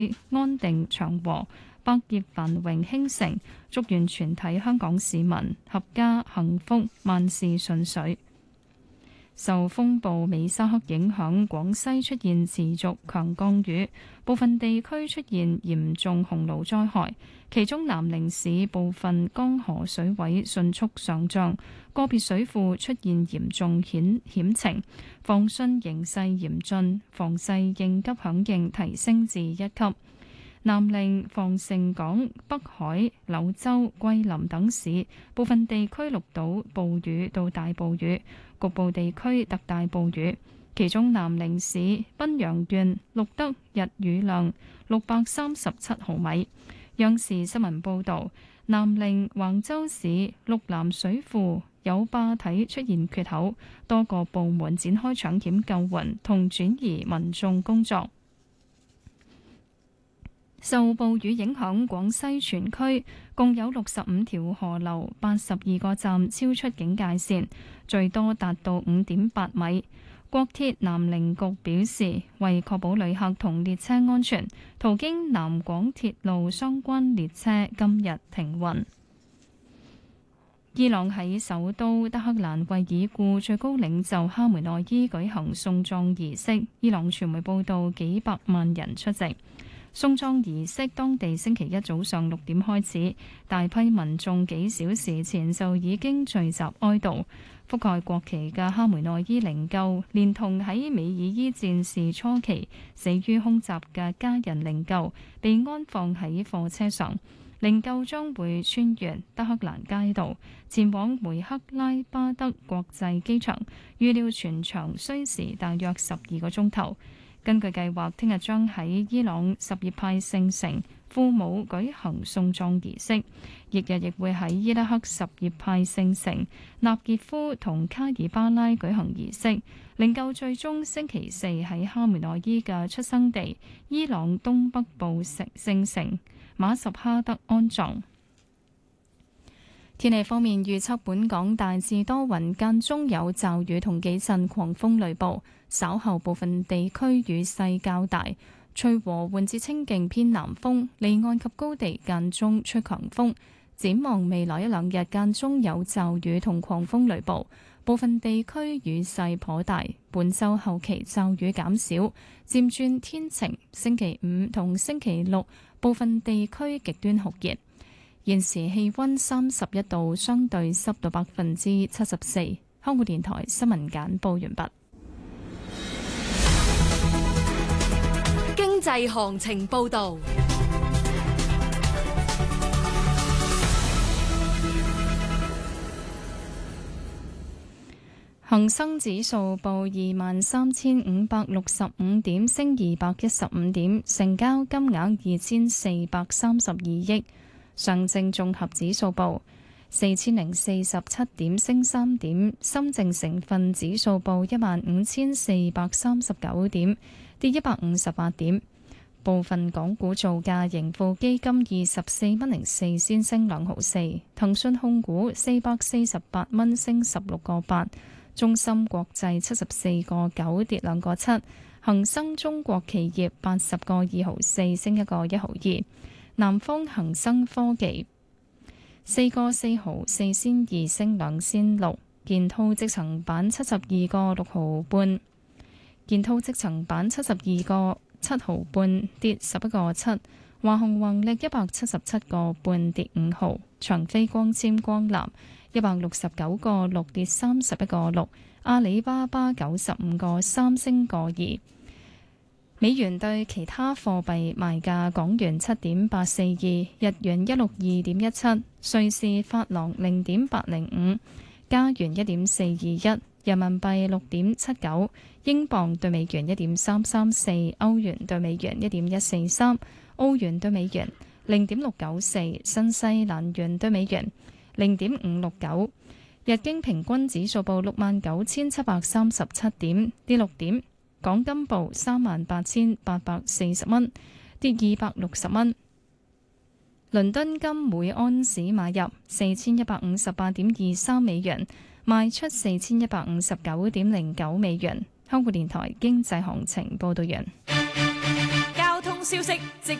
安定祥和，百業繁榮興盛，祝願全體香港市民合家幸福，萬事順遂。受風暴美沙克影響，廣西出現持續強降雨，部分地區出現嚴重洪澇災害，其中南寧市部分江河水位迅速上漲，個別水庫出現嚴重險情，防汛形勢嚴峻，防勢應急響應提升至1級。南寧、防城港、北海、柳州、桂林等市部分地區錄到暴雨到大暴雨，局部地區特大暴雨。其中南寧市賓陽縣錄得日雨量637毫米。央視新聞報導，南寧橫州市綠南水庫有壩體出現缺口，多個部門展開搶險救援同轉移民眾工作。受暴雨影響，廣西全區共有65條河流、82個站超出警戒線，最多達到5.8米。國鐵南寧局表示，為確保旅客同列車安全，途經南廣鐵路相關列車今日停運。伊朗喺首都德黑蘭為已故最高領袖哈梅內伊舉行送葬儀式，伊朗傳媒報道幾百萬人出席。送葬儀式當地星期一早上6點開始，大批民眾幾小時前就已經聚集哀悼。覆蓋國旗嘅哈梅內伊靈柩，連同喺美爾伊戰事初期死於空襲嘅家人靈柩，被安放喺貨車上。靈柩將會穿越德黑蘭街道，前往梅克拉巴德國際機場，預料全場需時大約12個鐘頭。根據計劃，聽日將喺伊朗什葉派聖城庫姆舉行送葬儀式，翌日亦會喺伊拉克什葉派聖城納傑夫同卡爾巴拉舉行儀式。靈柩最終星期四喺哈梅內伊嘅出生地伊朗東北部聖城馬什哈德安葬。天氣方面預測，本港大致多雲，間中有驟雨同幾陣狂風雷暴，稍後部分地區雨勢較大，吹和緩至清勁偏南風，離岸及高地間中吹強風。展望未來一兩日間中有驟雨同狂風雷暴，部分地區雨勢頗大。本週後期驟雨減少，漸轉天晴。星期五同星期六部分地區極端酷熱。現時氣溫31度，相對濕度74%。香港電台新聞簡報完畢。 經濟行情報道。 恒生指數報23,565點，升215點，成交金額2432億。上證綜合指數報4047點，升3點。深證成分指數報15439點，跌158點。部分港股造價，盈富基金24蚊04仙升2毫4，騰訊控股448蚊升16個8，中芯國際74個9跌2個7，恒生中國企業80個2毫4升1個1毫2。南方恒生科技4個4毫4仙2升2仙6，建滔積層板72個6毫半，建滔積層板72個7毫半跌11個7，華虹宏力177個半跌5毫，長飛光纖光纜169個6跌31個6，阿里巴巴95個3升個2。美元對其他貨幣賣價：港元7.842，日元162.17，瑞士法郎0.805，加元1.421，人民幣6.79，英鎊對美元1.334，歐元對美元1.143，澳元對美元0.694，新西蘭元對美元0.569。日經平均指數報69,737點，跌6點。港金報38,840蚊，跌260蚊。倫敦金每盎司買入4158.23美元，賣出4159.09美元。香港電台經濟行情報道完。 交通消息，即